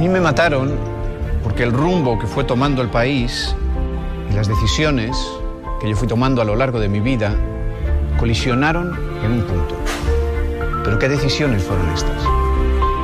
mí me mataron porque el rumbo que fue tomando el país y las decisiones que yo fui tomando a lo largo de mi vida colisionaron en un punto. ¿Pero qué decisiones fueron estas?